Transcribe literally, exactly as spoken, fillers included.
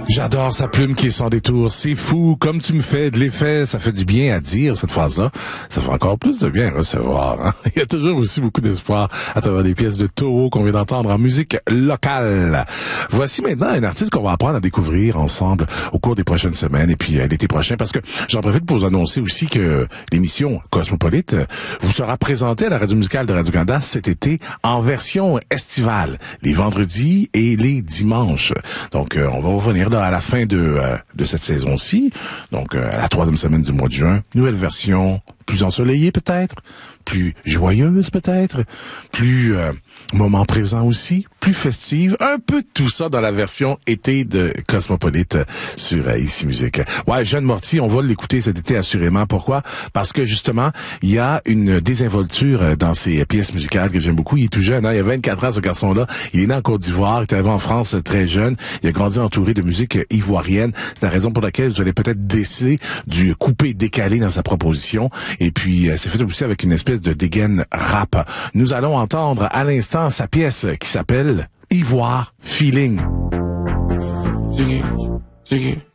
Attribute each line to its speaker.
Speaker 1: J'adore sa plume qui est sans détour. C'est fou, comme tu me fais de l'effet. Ça fait du bien à dire, cette phrase-là. Ça fait encore plus de bien à recevoir. Hein? Il y a toujours aussi beaucoup d'espoir à travers les pièces de Taureau qu'on vient d'entendre en musique locale. Voici maintenant un artiste qu'on va apprendre à découvrir ensemble au cours des prochaines semaines et puis euh, l'été prochain, parce que j'en profite pour vous annoncer aussi que l'émission Cosmopolite vous sera présentée à la radio musicale de Radio-Canada cet été en version estivale, les vendredis et les dimanches. Donc, euh, on va revenir là à la fin de euh, de cette saison-ci, donc euh, à la troisième semaine du mois de juin. Nouvelle version, plus ensoleillée peut-être, plus joyeuse peut-être, plus euh, moment présent aussi, plus festive, un peu de tout ça dans la version été de Cosmopolite sur euh, Ici Musique. Ouais, Jeanne Morty, on va l'écouter cet été assurément. Pourquoi? Parce que justement, il y a une désinvolture dans ses pièces musicales que j'aime beaucoup. Il est tout jeune, hein? Il a vingt-quatre ans, ce garçon-là. Il est né en Côte d'Ivoire, il est arrivé en France très jeune. Il a grandi entouré de musique ivoirienne. C'est la raison pour laquelle vous allez peut-être déceler du coupé-décalé dans sa proposition. Et puis, euh, c'est fait aussi avec une espèce de dégaine rap. Nous allons entendre à l'instant sa pièce qui s'appelle Ivoire Feeling.
Speaker 2: Ziggy, Ziggy.